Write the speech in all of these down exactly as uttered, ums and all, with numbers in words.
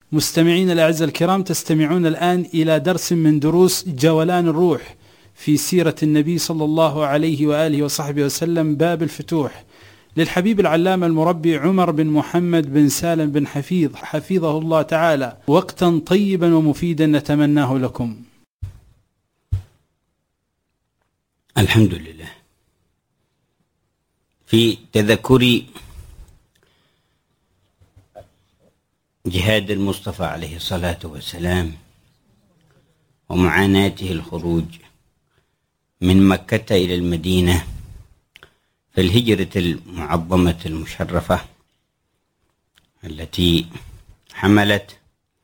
مستمعين الأعزاء الكرام، تستمعون الآن إلى درس من دروس جولان الروح في سيرة النبي صلى الله عليه وآله وصحبه وسلم، باب الفتوح، للحبيب العلامة المربي عمر بن محمد بن سالم بن حفيظ حفظه الله تعالى. وقتا طيبا ومفيدا نتمناه لكم. الحمد لله. في تذكر جهاد المصطفى عليه الصلاة والسلام ومعاناته الخروج من مكة إلى المدينة في الهجرة المعظمة المشرفة التي حملت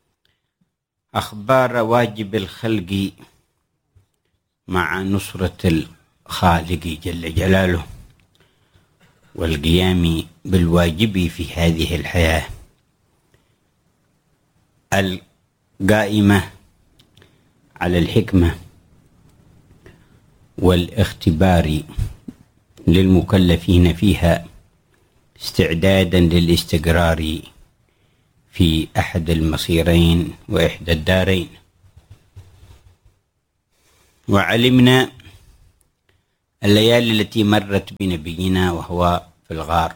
أخبار واجب الخلق مع نصرة الخالق جل جلاله والقيام بالواجب في هذه الحياة القائمة على الحكمة والاختبار للمكلفين فيها استعدادا للاستقرار في أحد المصيرين وإحدى الدارين. وعلمنا الليالي التي مرت بنبينا وهو في الغار،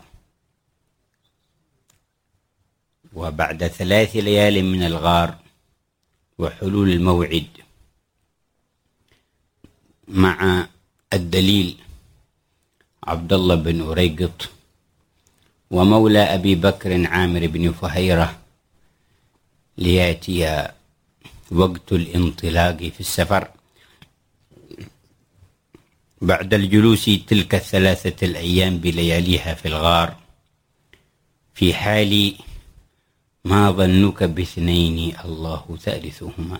وبعد ثلاث ليال من الغار وحلول الموعد مع الدليل عبد الله بن أريقط ومولى أبي بكر عامر بن فهيرة ليأتي وقت الانطلاق في السفر بعد الجلوس تلك الثلاثة الأيام بلياليها في الغار، في حال ما ظنك باثنين الله ثالثهما.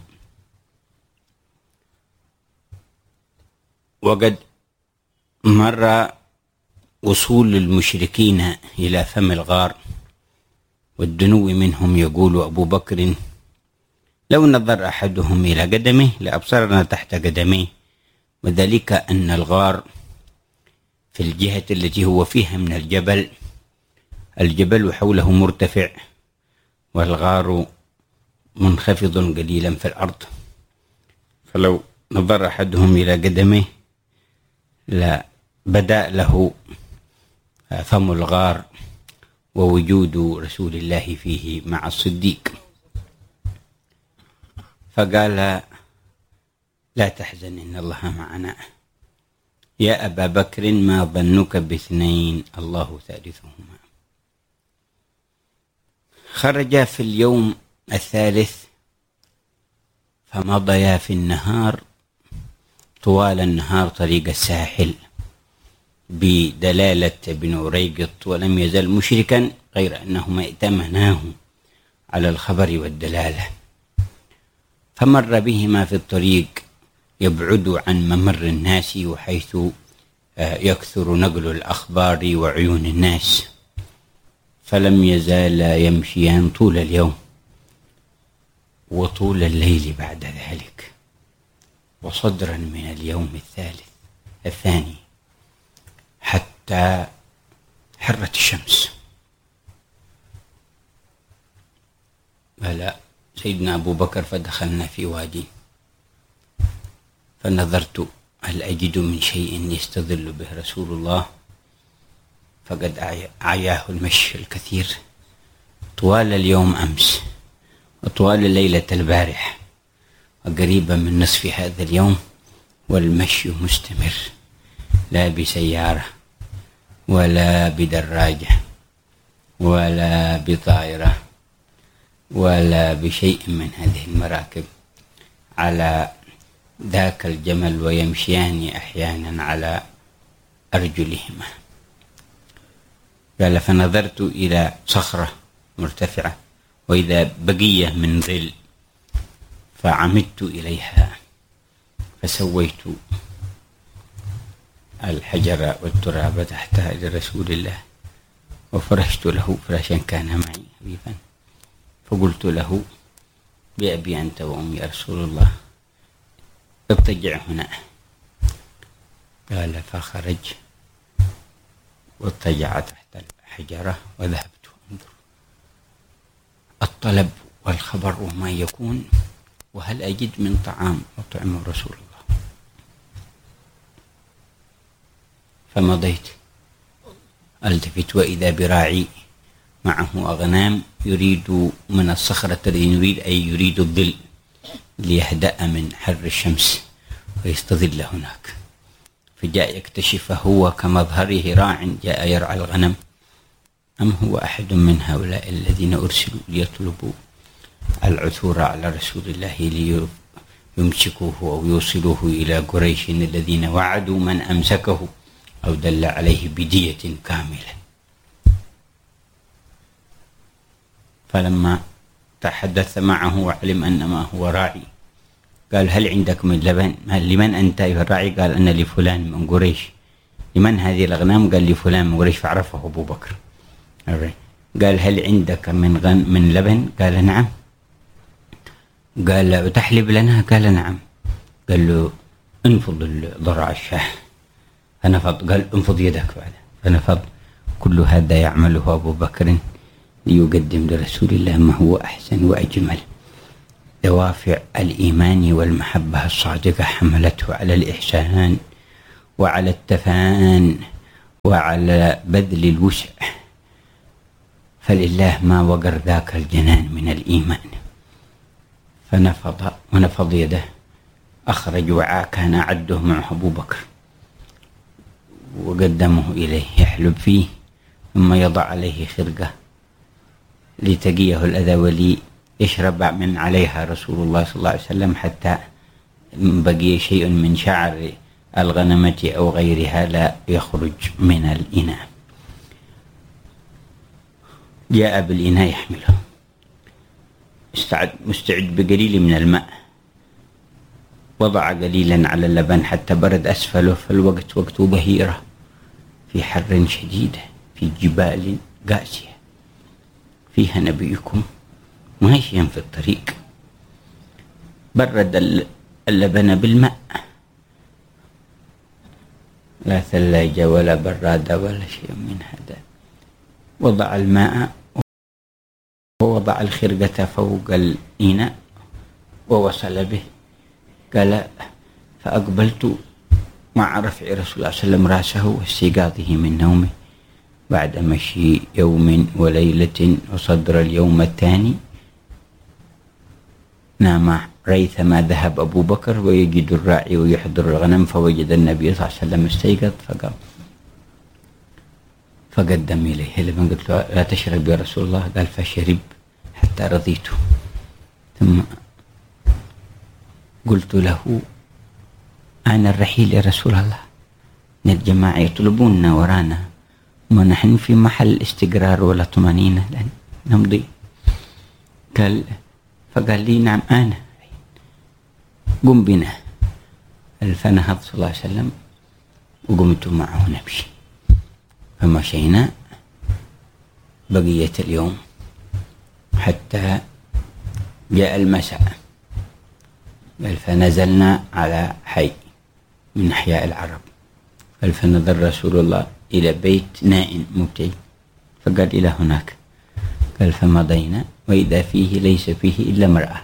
وقد مر وصول المشركين إلى فم الغار والدنو منهم، يقول أبو بكر: لو نظر أحدهم إلى قدمه لأبصرنا تحت قدميه، وذلك أن الغار في الجهة التي هو فيها من الجبل، الجبل حوله مرتفع والغار منخفض قليلا في الأرض، فلو نظر أحدهم إلى قدمه لا بدأ له فم الغار ووجود رسول الله فيه مع الصديق، فقال: لا تحزن إن الله معنا، يا أبا بكر ما ظنك باثنين الله ثالثهما. خرج في اليوم الثالث فمضيا في النهار طوال النهار طريق الساحل بدلالة ابن أريقط، ولم يزل مشركا غير أنهما ائتمناه على الخبر والدلالة. فمر بهما في الطريق يبعد عن ممر الناس وحيث يكثر نقل الأخبار وعيون الناس، فلم يزالا يمشيان طول اليوم وطول الليل بعد ذلك، وصدرا من اليوم الثالث الثاني حتى حرت الشمس. قال سيدنا أبو بكر: فدخلنا في وادي فنظرت هل أجد من شيء يستظل به رسول الله، فقد عياه المشي الكثير طوال اليوم أمس وطوال ليلة البارح وقريبا من نصف هذا اليوم، والمشي مستمر، لا بسيارة ولا بدراجة ولا بطائرة ولا بشيء من هذه المراكب، على ذاك الجمل، ويمشيان أحيانا على أرجلهما. قال: فنظرت إلى صخرة مرتفعة وإذا بقية من ظل، فعمدت إليها فسويت الحجر والتراب تحتها لرسول الله، وفرشت له فراشا كان معي حبيبا، فقلت له: بأبي أنت وأمي يا رسول الله، اضطجع هنا. قال: فخرج واضطجع تحت الحجرة وذهبت أنظر. الطلب والخبر وما يكون، وهل أجد من طعام أطعمه رسول الله؟ فمضيت ألتفت وإذا براعي معه أغنام يريد من الصخرة التي يريد أي يريد الظل ليهدأ من حر الشمس ويستظل هناك. فجاء يكتشف هو كمظهره راع جاء يرعى الغنم أم هو أحد من هؤلاء الذين أرسلوا ليطلبوا العثور على رسول الله ليمسكوه أو يوصلوه إلى قريش الذين وعدوا من أمسكه أو دل عليه بدية كاملة. فلما تحدث معه وعلم أن ما هو راعي قال هل عندك من لبن؟ لمن أنت أيها الراعي؟ قال أنا لفلان من قريش. لمن هذه الأغنام؟ قال لفلان من قريش، فعرفه أبو بكر. قال هل عندك من غن من لبن؟ قال نعم. قال تحلب لنا؟ قال نعم. قال له انفض ضرع الشاه، فنفض. قال انفض يدك بعد، فنفض. كل هذا يعمله أبو بكر ليقدم لرسول الله ما هو أحسن وأجمل. دوافع الإيمان والمحبة الصادقة حملته على الإحسان وعلى التفان وعلى بذل الوسع، فلله ما وقر ذاك الجنان من الإيمان. فنفض ونفض يده، أخرج وعاء كان أعده معه أبو بكر وقدمه إليه يحلب فيه، ثم يضع عليه خرقة لتقيه الأذى ولي يشرب من عليها رسول الله صلى الله عليه وسلم حتى بقي شيء من شعر الغنمة أو غيرها لا يخرج من الإناء. جاء بالإناء يحمله، استعد مستعد بقليل من الماء، وضع قليلا على اللبن حتى برد أسفله، فالوقت وقت بهيرة في حر شديد في جبال قاسية فيها نبيكم ماشيا في الطريق. برد اللبن بالماء، لا ثلاجة ولا برادة ولا شيء من هذا. وضع الماء ووضع الخرقة فوق الإناء ووصل به. قال فأقبلت مع رفع رسول الله صلى الله عليه وسلم رأسه واستيقاظه من نومه بعد مشي يوم وليلة، وصدر اليوم الثاني نام ريثما ذهب أبو بكر ويجد الراعي ويحضر الغنم، فوجد النبي صلى الله عليه وسلم استيقظ فقام فقدم إليه. لما قلت له لا تشرب يا رسول الله؟ قال فشرب حتى رضيته. ثم قلت له أنا الرحيل يا رسول الله، إن الجماعة يطلبوننا ورانا ونحن في محل استقرار ولا طمأنينة لن نمضي. قال فقال لي نعم أنا، قم بنا. فنهض صلى الله عليه وسلم وقمت معه نمشي، فمشينا بقية اليوم حتى جاء المساء. قال فنزلنا على حي من أحياء العرب. قال فنظر رسول الله إلى بيت نائم مبتعد، فقال إلى هناك. قال فمضينا وإذا فيه ليس فيه إلا مرأة.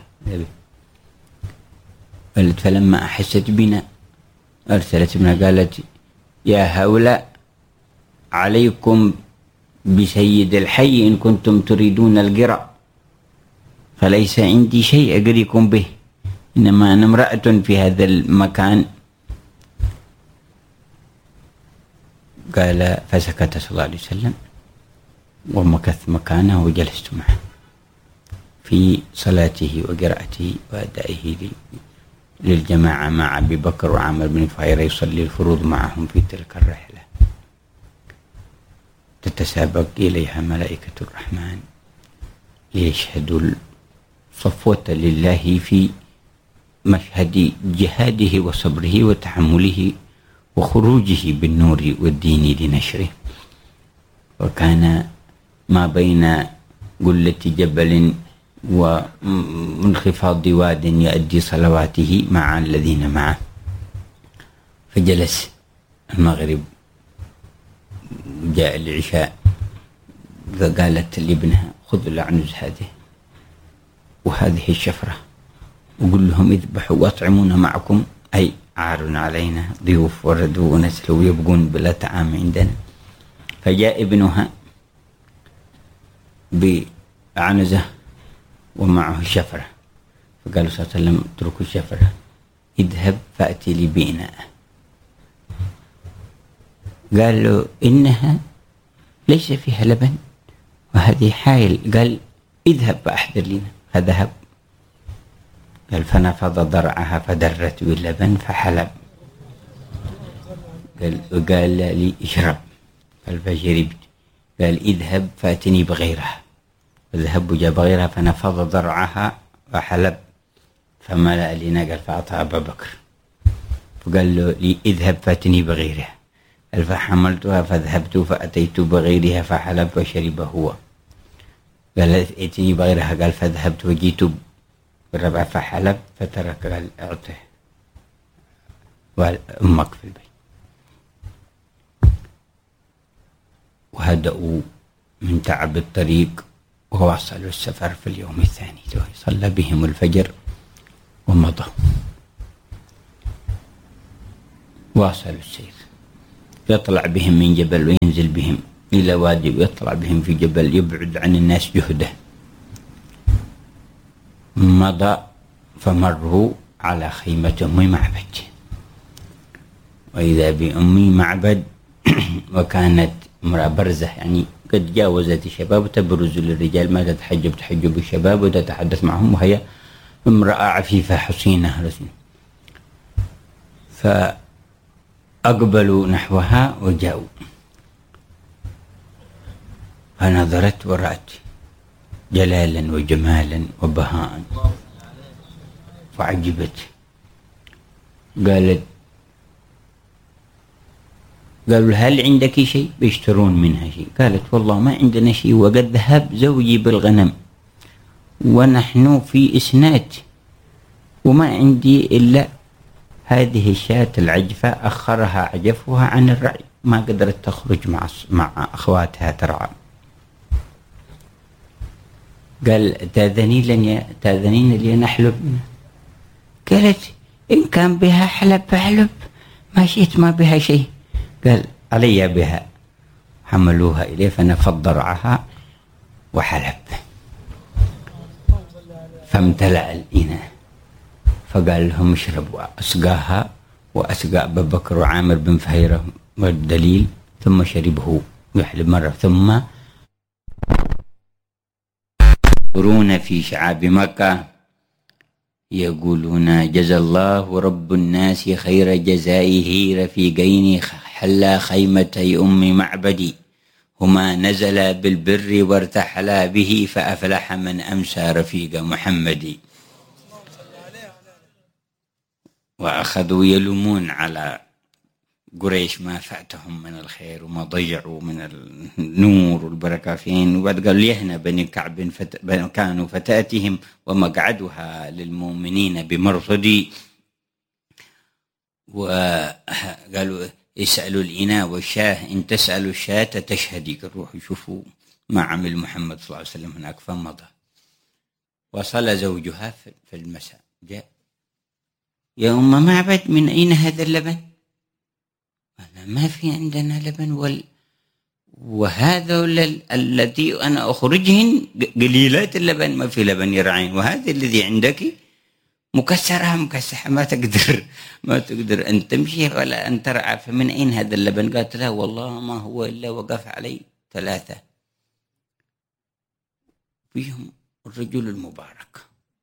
قالت فلما أحست بنا أرسلت بنا قالت يا هؤلاء عليكم بسيد الحي إن كنتم تريدون القرى، فليس عندي شيء أقريكم به، إنما أنا امرأة في هذا المكان. قال فسكت صلى الله عليه وسلم ومكث مكانه وجلست معه في صلاته وقراءته وأدائه للجماعة مع أبي بكر وعامر بن فهير يصلي الفروض معهم في تلك الرحلة. تتسابق إليها ملائكة الرحمن ليشهدوا صفوة لله في مشهد جهاده وصبره وتحمله وخروجه بالنور والدين لنشره. وكان ما بين قلة جبل وانخفاض واد يؤدي صلواته مع الذين معه. فجلس المغرب، جاء العشاء، فقالت لابنها خذ العنز هذه وهذه الشفرة، وقل لهم اذبحوا واطعمونا معكم، أي عار علينا، ضيوف وردوا ونزلوا ويبقون بلا طعام عندنا. فجاء ابنها بعنزة ومعه الشفرة، فقال صلى الله عليه وسلم اتركوا الشفرة، اذهب فأتي لي بإناء. قال له إنها ليس فيها لبن وهذه حائل. قال اذهب فأحضر لنا، فذهب. قال فنفض ضرعها فدرت باللبن فحلب. قال وقال لي اشرب، قال فشربت. قال اذهب فأتني بغيرها، فذهب وجاب غيرها فنفض ضرعها فحلب فملأ لنا. قال فأعطى أبا بكر، فقال له لي اذهب فأتني بغيرها. قال فحملتها فذهبت فأتيت بغيرها فحلب وشرب هو. قال ائتني بغيرها، قال فذهبت وجيت بالربع فحلب فترك. قال اعطه وأمك في البيت. وهدأوا من تعب الطريق وواصلوا السفر في اليوم الثاني، صلى بهم الفجر ومضوا. واصلوا السير، يطلع بهم من جبل وينزل بهم إلى وادي ويطلع بهم في جبل يبعد عن الناس جهده. مضى فمروا على خيمة أم معبد، وإذا بأم معبد وكانت امرأة برزة، يعني قد جاوزت الشباب وتبرز للرجال، ما تتحجب تحجب الشباب وتتحدث معهم، وهي امرأة عفيفة حسينة رسمة. فأقبلوا نحوها وجاءوا، فنظرت ورأت جلالا وجمالا وبهاء فعجبت. قالت قالوا هل عندك شيء بيشترون منها شيء؟ قالت والله ما عندنا شيء، وقد ذهب زوجي بالغنم ونحن في إسناد وما عندي إلا هذه الشاة العجفة أخرها عجفها عن الرعي، ما قدرت تخرج مع مع أخواتها ترعى. قال تاذنين لن تاذنين لي نحلب منها؟ قالت إن كان بها حلب فحلب، ما شئت ما بها شيء. قال علي بها. حملوها إليه فنفض ضرعها وحلب، فامتلأ الإناء، فقال لهم اشربوا. أسقاها وأسقى أبا بكر وعامر بن فهيرة والدليل، ثم شربه يحلب مرة. ثم يذكرون في شعاب مكة يقولون جزى الله رب الناس خير جزائه رفيقين حلا خيمتي أم معبدي، هما نزلا بالبر وارتحلا به فأفلح من أمسى رفيق محمد. وأخذوا يلومون على قريش ما فاتهم من الخير وما ضيعوا من النور والبركة فين. وبعد قالوا يهنى بني كعب فت... كانوا فتاتهم ومقعدها للمؤمنين بمرصد. وقالوا اسألوا الإناء والشاه إن تسألوا الشاة تشهدي. روحوا شوفوا ما عمل محمد صلى الله عليه وسلم هناك. فمضى. وصل زوجها في المساء، جاء يا أم معبد من أين هذا اللبن؟ أنا ما في عندنا لبن وال... وهذا الذي أنا أخرجهن قليلات اللبن، ما في لبن يرعين، وهذا الذي عندك مكسرها مكسحة ما تقدر ما تقدر أن تمشي ولا أن ترعى، فمن أين هذا اللبن؟ قالت لا والله ما هو إلا وقف علي ثلاثة فيهم الرجل المبارك.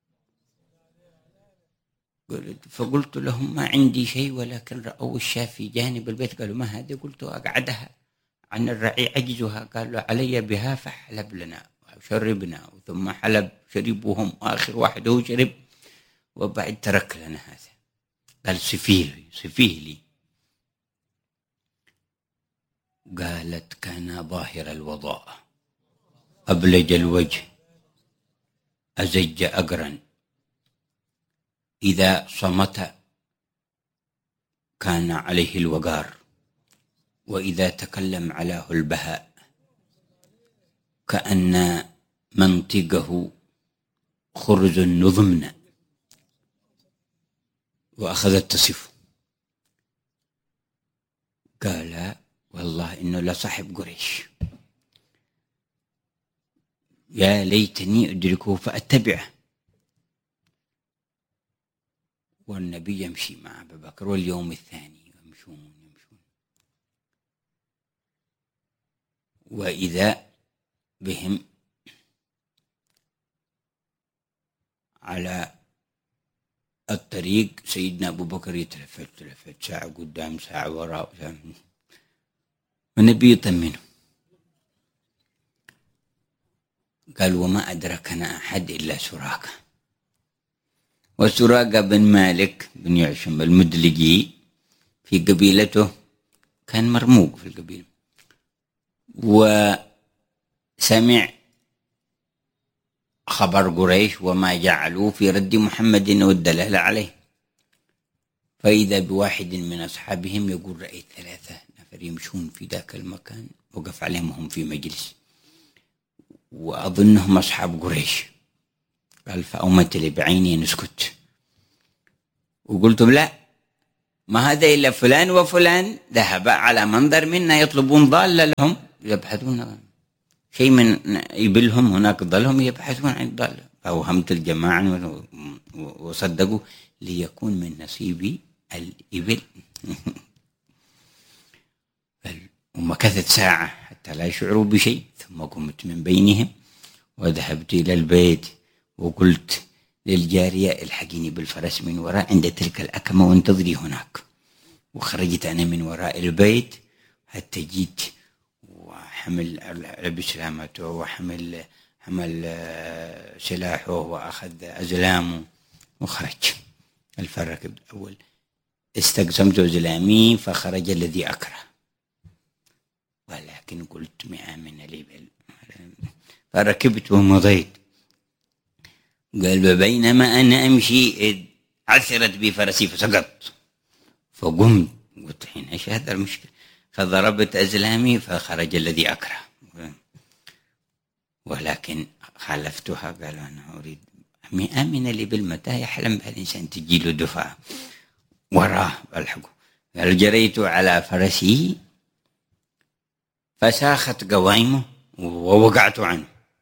فقلت لهم ما عندي شيء، ولكن رأوا الشاة في جانب البيت. قالوا ما هذه؟ قلت أقعدها عن الرعي عجزها. قالوا علي بها فحلب لنا وشربنا، ثم حلب شربوهم، وآخر واحد هو شرب وبعد ترك لنا هذا. قال سفيه سفيه لي. قالت كان ظاهر الوضاء أبلج الوجه أزج أقرن، إذا صمت كان عليه الوقار، وإذا تكلم علاه البهاء، كأن منطقه خرز نظمنا، وأخذت تصف. قال والله إنه لصاحب قريش، يا ليتني أدركه فأتبعه. والنبي يمشي مع أبي بكر، واليوم الثاني يمشون يمشون وإذا بهم على الطريق سيدنا أبو بكر يتلفت تلفت ساعة قدام ساعة وراء، والنبي يطمنه. قال وما أدركنا أحد إلا سراقة. وسراقة بن مالك بن يعشم المدلجي في قبيلته كان مرموق في القبيلة، وسمع خبر قريش وما جعلوا في رد محمد والدلالة عليه، فإذا بواحد من أصحابهم يقول رأيت ثلاثة نفر يمشون في ذاك المكان، وقف عليهم وهم في مجلس وأظنهم أصحاب قريش. قال فأومت لي بعيني نسكت، وقلت لا، ما هذا إلا فلان وفلان ذهب على منظر منا يطلبون ضالة لهم، يبحثون شيء من إبلهم هناك ضلهم يبحثون عن الضالة. فأوهمت الجماعة وصدقوا ليكون من نصيبي الإبل. ومكثت ساعة حتى لا يشعروا بشيء، ثم قمت من بينهم وذهبت إلى البيت وقلت للجارية الحقيني بالفرس من وراء عند تلك الأكمة وانتظري هناك. وخرجت أنا من وراء البيت حتى جيت وحمل لبس لامته وحمل حمل سلاحه وأخذ أزلامه وخرج. الفرق الأول استقسمت أزلامي فخرج الذي أكره، ولكن قلت مئة من الإبل، فركبت ومضيت. قال بينما أنا أمشي إذ عثرت بي فرسي فسقطت، فقمت قلت حين إيش هذا المشكلة، فضربت أزلامي فخرج الذي أكره، ولكن خالفتها. قال أنا أريد مئة من الإبل، متى يحلم بهالإنسان تجي له دفعة وراه ألحقه. قال جريت على فرسي فساخت قوائمه ووقعت عنه،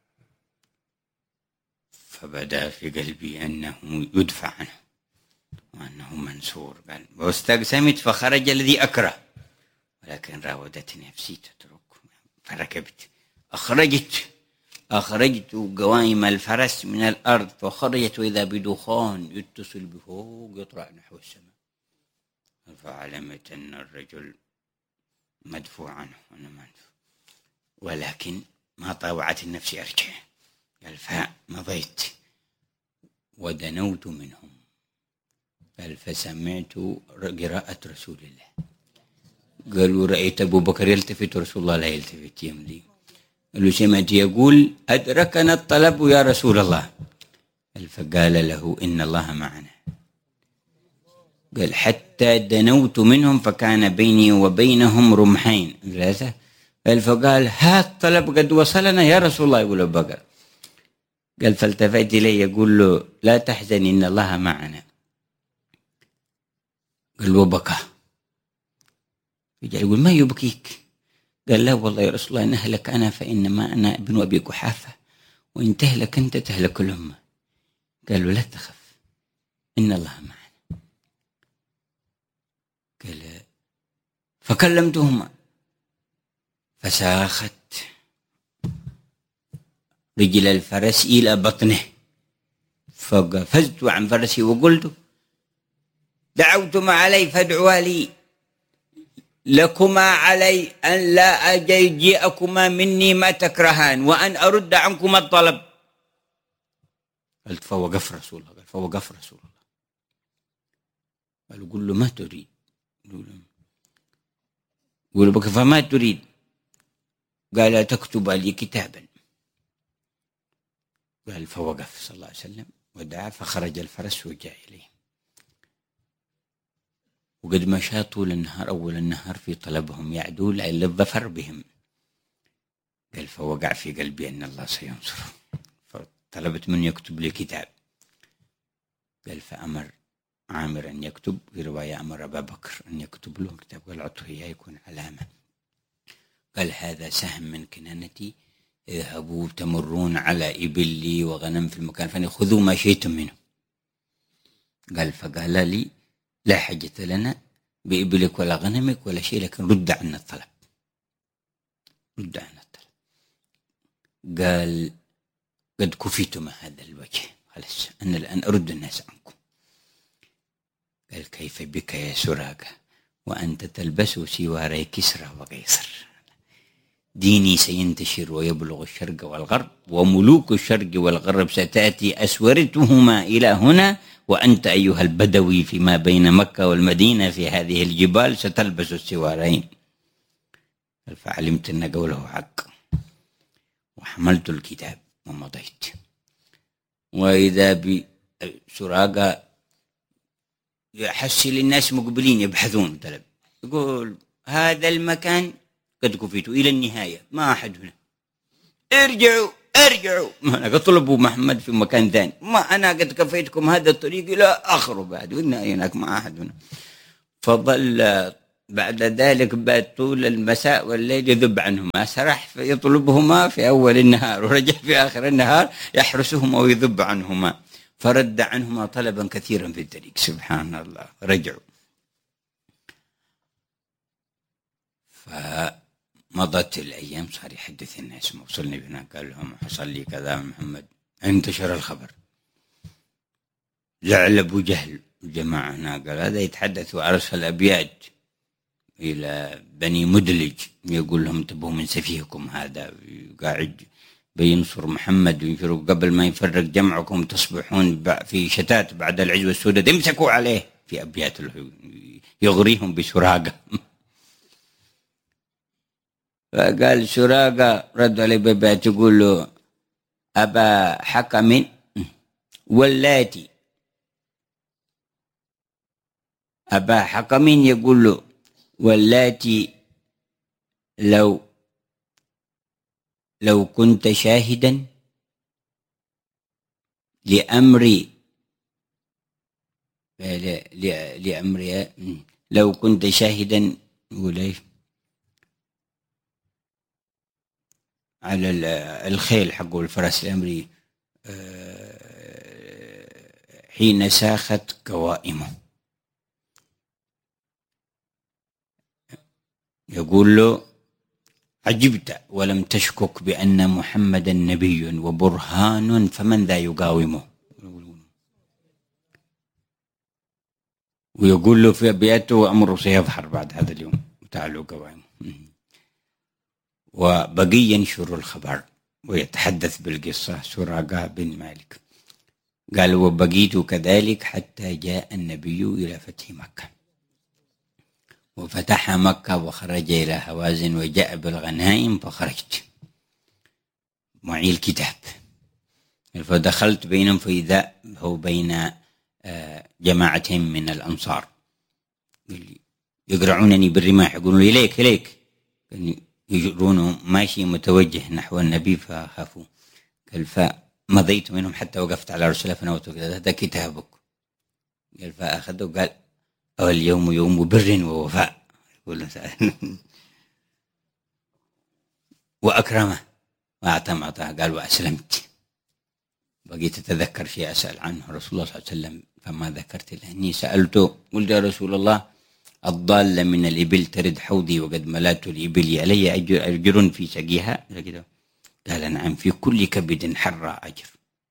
فبدا في قلبي أنه يدفع عنه وأنه منصور. قال واستقسمت فخرج الذي أكره، ولكن راودتني نفسي تترك، فركبت. أخرجت أخرجت قوائم الفرس من الأرض فخرجت، وإذا بدخان يتصل بفوق يطلع نحو السماء، فعلمت أن الرجل مدفوع عنه وأنا منفوع، ولكن ما طاوعت النفس أرجع. قال فمضيت ودنوت منهم. قال فسمعت قراءة رسول الله. قالوا رأيت أبو بكر يلتفت ورسول الله لا يلتفت يمضي. قالوا سمعت يقول أدركنا الطلب يا رسول الله. قال فقال له إن الله معنا. قال حتى دنوت منهم فكان بيني وبينهم رمحين ثلاثة. قال فقال ها الطلب قد وصلنا يا رسول الله. يقول أبو بكر. قال فالتفت إليه يقول له لا تحزن إن الله معنا. قال وبكى. يقول ما يبكيك؟ قال لا والله يا رسول الله إن أهلك أنا فإنما أنا ابن أبي قحافة، وإن تهلك أنت تهلك الأمة. قالوا لا تخف إن الله معنا. قال فكلمتهما فساخت رجل الفرس إلى بطنه، فقفزت عن فرسي وقلت دعوتما علي فادعوا لي، لكما علي أن لا أجيئكما مني ما تكرهان وأن أرد عنكما الطلب. قلت فوقف رسول الله. قال فوقف رسول الله. قالوا قل له ما تريد. قل بك فما تريد؟ قال تكتب لي كتابا. قال فوقف صلى الله عليه وسلم ودعا فخرج الفرس وجاء إليه، وقد مشى طول النهار أول النهار في طلبهم يعدو للظفر بهم. قال فوقع في قلبي أن الله سينصره، طلبت منه يكتب لي كتاب. قال فأمر عامر أن يكتب، في رواية أمر أبا بكر أن يكتب له كتاب، قال أعطه إياه يكون علامة. قال هذا سهم من كنانتي، اذهبوا تمرون على إبلي وغنم في المكان فاني خذوا ما شئتم منه. قال فقال لي لا حاجة لنا بإبلك ولا غنمك ولا شيء، لكن رد عنا الطلب، رد عنا الطلب. قال قد كفيتم هذا الوجه، خلاص أنا الآن أرد الناس عنكم. قال كيف بك يا سراقة وأنت تلبس سواري كسرى وقيصر؟ ديني سينتشر ويبلغ الشرق والغرب، وملوك الشرق والغرب ستأتي أسورتهما إلى هنا، وأنت أيها البدوي فيما بين مكة والمدينة في هذه الجبال ستلبس السوارين. فعلمت أن قوله حق، وحملت الكتاب ومضيت. وإذا بسراقة يحسي للناس مقبلين يبحثون طلب، يقول هذا المكان قد كفيتوا إلى النهاية، ما أحد هنا، ارجعوا ارجعوا، أنا طلبوا محمد في مكان ثاني، ما أنا قد كفيتكم هذا الطريق إلى آخره بعد، وإنا هناك ما أحد هنا. فظل بعد ذلك بعد طول المساء والليل يذب عنهما، سرح فيطلبهما في أول النهار ورجع في آخر النهار يحرسهما ويذب عنهما، فرد عنهما طلبا كثيرا في الطريق. سبحان الله. رجعوا فمضت الأيام، صار يحدث الناس، ما وصلني هناك قال لهم حصل لي كذا محمد. انتشر الخبر، زعل أبو جهل الجماعة هناك، قال هذا يتحدث، وأرسل أبيات إلى بني مدلج يقول لهم انتبهوا من سفيهكم هذا، قاعد بينصر محمد وينشروا، قبل ما يفرق جمعكم تصبحون في شتات بعد العجوة السوداء، امسكوا عليه في أبيات يغريهم بسراقة. فقال سراقة رد عليه ببيات يقول له أبا حكم واللاتي، أبا حكم يقول له واللاتي لو لو كنت شاهدا لأمري لأمري لو كنت شاهدا وليه على الخيل حقه الفرس الأمري حين ساخت قوائمه، يقول له عجبت ولم تشكك بأن محمدا نبي وبرهان، فمن ذا يقاومه؟ ويقول له في أبياته وأمره سيظهر بعد هذا اليوم، تعالوا قوائمه. وبقي ينشر الخبر ويتحدث بالقصة سراقة بن مالك. قال وبقيت كذلك حتى جاء النبي إلى فتح مكة، وفتح مكة وخرج إلى هوازن وجاء بالغنائم، فخرجت معي الكتاب، فدخلت بينهم فإذا هو بين جماعتهم من الأنصار يقرعونني بالرماح، يقولون لي إليك إليك، يجرونه ماشي متوجه نحو النبي فخافوا. قال فمضيت منهم حتى وقفت على رسول الله فنوت هذا كتابك. قال فأخذه قال اليوم يوم بر ووفاء، وأكرمه وأعطى ما أعطاه. قال وأسلمت. بقيت أتذكر شيء أسأل عنه رسول الله صلى الله عليه وسلم فما ذكرت له، إني سألته قلت يا رسول الله الضالة من الإبل ترد حوضي وقد ملأت الإبل علي أجر, أجر في سقيها؟ قال نعم في كل كبد حر أجر.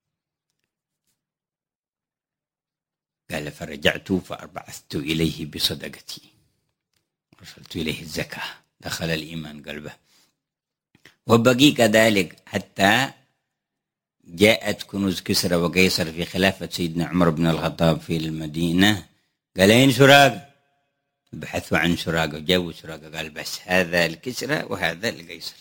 قال فرجعت فأربعثت إليه بصدقتي، رسلت إليه الزكاة، دخل الإيمان قلبه. وبقي كذلك حتى جاءت كنوز كسرى وقيصر في خلافة سيدنا عمر بن الخطاب في المدينة. قال أين سراقة؟ بحثوا عن سراقة وجابوا سراقة، قال بس هذا الكسرى وهذا القيصر.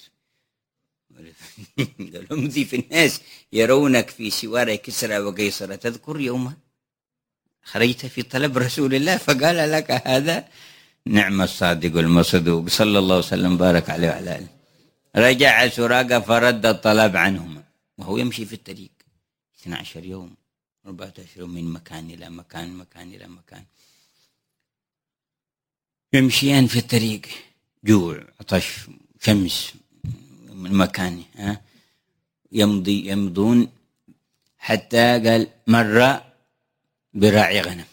قال هم ذي في الناس يرونك في سوار كسرى وقيصر، تذكر يوما خرجت في طلب رسول الله فقال لك هذا؟ نعم الصادق المصدوق صلى الله وسلم بارك عليه وعلى آله. رجع سراقة فرد الطلب عنهما وهو يمشي في الطريق، اثني عشر يوم أربعة عشر يوم من مكان إلى مكان مكان إلى مكان، يمشيان في الطريق، جوع عطش شمس من مكان، ها يمضي يمضون حتى قال مر براعي غنم،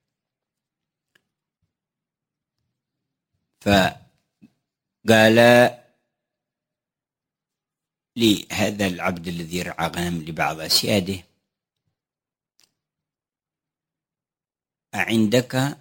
فقال لي هذا العبد الذي رعى غنم لبعض أسياده أعندك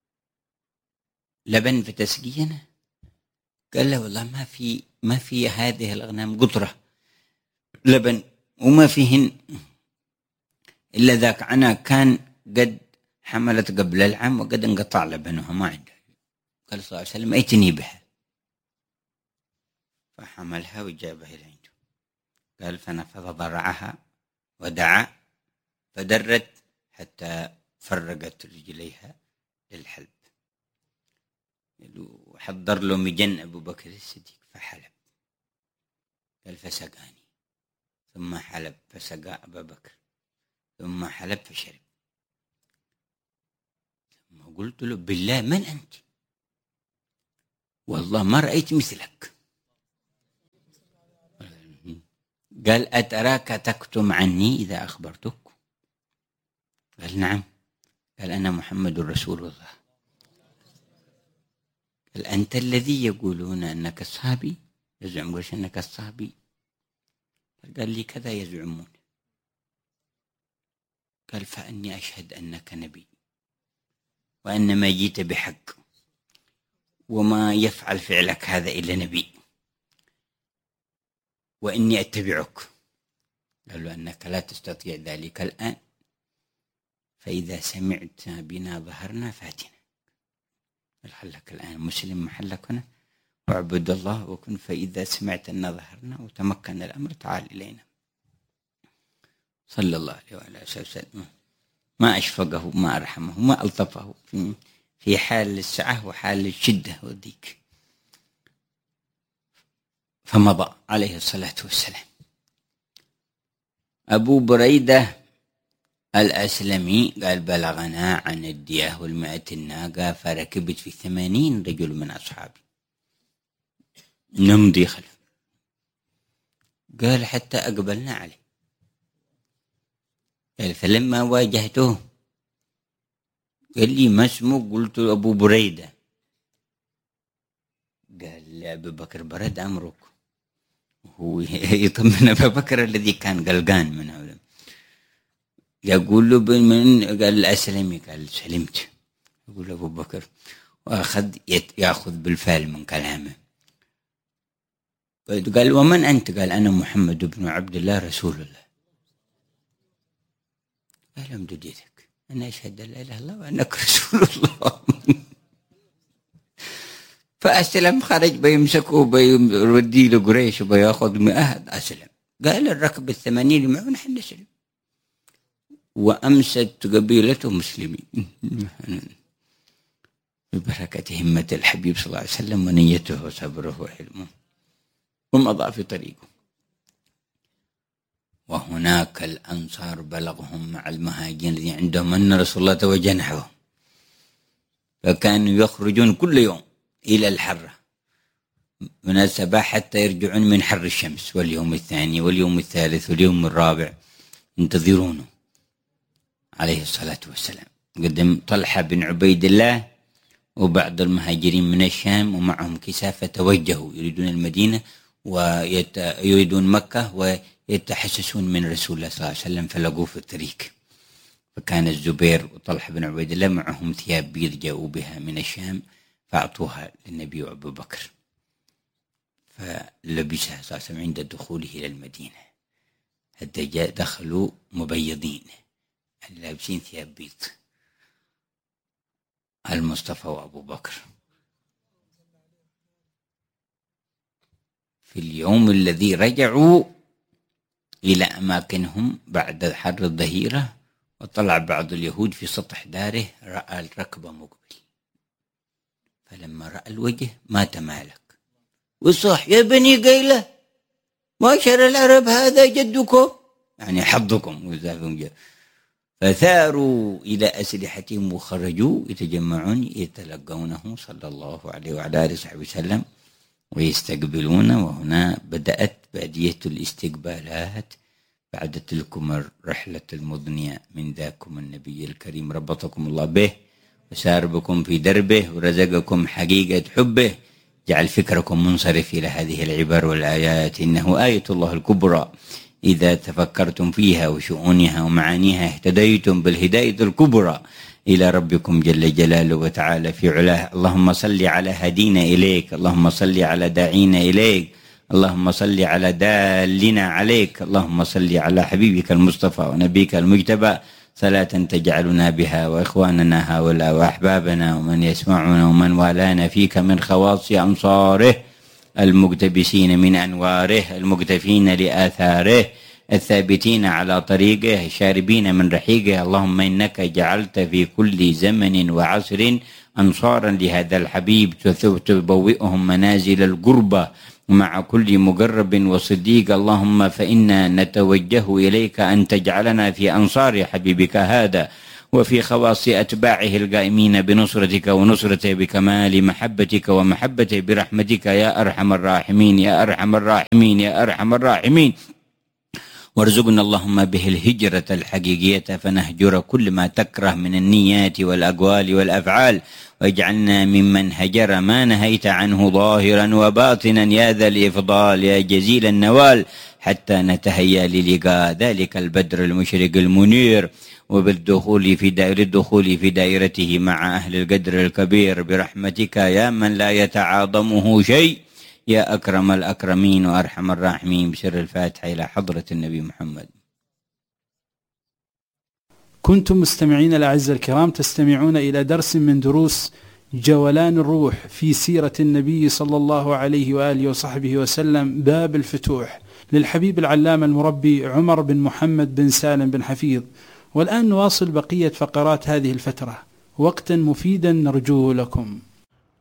لبن فتسقينا؟ قال له والله ما في ما في هذه الأغنام قطرة لبن وما فيهن إلا ذاك، أنا كان قد حملت قبل العام وقد انقطع لبنها ما عنده. قال صلى الله عليه وسلم ائتني بها، فحملها وجابها إلى عنده. قال فنفض ضرعها ودعا فدرت حتى فرقت رجليها للحلب، وحضر له مجن أبو بكر الصديق فحلب. قال فسقاني، ثم حلب فسقى أبا بكر، ثم حلب فشرب. ثم قلت له بالله من أنت؟ والله ما رأيت مثلك. قال أتراك تكتم عني إذا أخبرتك؟ قال نعم. قال أنا محمد رسول الله. قال أنت الذي يقولون أنك الصحابي، يزعم قريش أنك الصحابي؟ قال لي كذا يزعمون. قال فأني أشهد أنك نبي، وأن ما جيت بحق، وما يفعل فعلك هذا إلا نبي، وإني أتبعك. قال له أنك لا تستطيع ذلك الآن، فإذا سمعت بنا ظهرنا فاتنا. محلك الآن مسلم محلك هنا، واعبد الله وكن، فإذا سمعت أن ظهرنا وتمكن الأمر تعال إلينا. صلى الله عليه وعلى آله وسلم. ما أشفقه ما أرحمه ما ألطفه في, في حال السعة وحال الشدة والضيق. فمضى عليه الصلاة والسلام. أبو بريدة الأسلمي قال بلغنا عن الدياه والمئة الناقة فركبت في ثمانين رجل من أصحابي نمضي خلف. قال حتى أقبلنا عليه. قال فلما واجهته قال لي ما اسمه؟ قلت أبو بريدة. قال لأبو بكر برد أمرك. هو يطمن أبو بكر الذي كان قلقان من هذا. يقول له من؟ قال الأسلمي. قال سلمت. يقول أبو بكر وأخذ يأخذ بالفعل من كلامه. قال ومن أنت؟ قال أنا محمد بن عبد الله رسول الله. قال امدد يدك، أنا أشهد أن لا إله إلا الله وأنك رسول الله. فأسلم، خرج بيمسكه بيودي له قريش وبياخذ مئة. أسلم. قال الركب الثمانين معه نحن نسلم. وأمست قبيلته مسلمين ببركة همة الحبيب صلى الله عليه وسلم ونيته وصبره وحلمه، ومضى في طريقه. وهناك الأنصار بلغهم مع المهاجرين الذين عندهم أن رسول الله توجه نحوهم، فكانوا يخرجون كل يوم إلى الحرة من الصباح حتى يرجعون من حر الشمس، واليوم الثاني واليوم الثالث واليوم الرابع ينتظرونه عليه الصلاة والسلام. قدم طلحة بن عبيد الله وبعض المهاجرين من الشام ومعهم كسافة توجهوا يريدون المدينة ويريدون مكة ويتحسسون من رسول الله صلى الله عليه وسلم، فلقوه في الطريق. فكان الزبير وطلحة بن عبيد الله معهم ثياب بيض جاءوا بها من الشام فأعطوها للنبي وأبو بكر، فلبسها صلى الله عليه وسلم عند دخوله إلى المدينة حتى جاء دخلوا مبيضين لابسين ثياب بيض، المصطفى وأبو بكر. في اليوم الذي رجعوا إلى أماكنهم بعد حر الظهيرة، وطلع بعض اليهود في سطح داره رأى الركب مقبل، فلما رأى الوجه ما تمالك وصاح يا بني قيلة ما شر العرب هذا جدكم؟ يعني حظكم. فثاروا إلى أسلحتهم وخرجوا يتجمعون يتلقونه صلى الله عليه وعلى آله وصحبه وسلم ويستقبلون. وهنا بدأت بادية الاستقبالات بعد تلكم الرحلة المضنية من ذاكم النبي الكريم ربطكم الله به وسار بكم في دربه ورزقكم حقيقة حبه. جعل فكركم منصرف إلى هذه العبر والآيات. إنه آية الله الكبرى إذا تفكرتم فيها وشؤونها ومعانيها اهتديتم بالهداية الكبرى إلى ربكم جل جلاله وتعالى في علاه. اللهم صل على هدينا إليك، اللهم صل على داعينا إليك، اللهم صل على دالنا عليك، اللهم صل على حبيبك المصطفى ونبيك المجتبى صلاة تجعلنا بها وإخواننا هؤلاء وأحبابنا ومن يسمعنا ومن والانا فيك من خواص أنصاره المقتبسين من أنواره المقتفين لآثاره الثابتين على طريقه الشاربين من رحيقه. اللهم إنك جعلت في كل زمن وعصر أنصارا لهذا الحبيب تبوئهم منازل القربة مع كل مقرب وصديق. اللهم فإنا نتوجه إليك أن تجعلنا في أنصار حبيبك هذا وفي خواص أتباعه القائمين بنصرتك ونصرته بكمال محبتك ومحبته برحمتك يا أرحم الراحمين يا أرحم الراحمين يا أرحم الراحمين. وارزقنا اللهم به الهجرة الحقيقية فنهجر كل ما تكره من النيات والأقوال والأفعال، واجعلنا ممن هجر ما نهيت عنه ظاهرا وباطنا يا ذا الإفضال يا جزيل النوال، حتى نتهيأ للقاء ذلك البدر المشرق المنير وبالدخول في دائرة الدخول في دائرته مع أهل القدر الكبير برحمتك يا من لا يتعاظمه شيء يا أكرم الأكرمين وأرحم الراحمين. بسر الفاتحة إلى حضرة النبي محمد. كنتم مستمعين الأعزاء الكرام تستمعون إلى درس من دروس جولان الروح في سيرة النبي صلى الله عليه وآله وصحبه وسلم باب الفتوح للحبيب العلامة المربي عمر بن محمد بن سالم بن حفيظ. والآن نواصل بقية فقرات هذه الفترة، وقتا مفيدا نرجوه لكم.